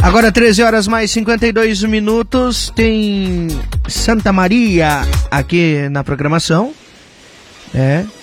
Agora 13 horas mais 52 minutos, tem Santa Maria aqui na programação.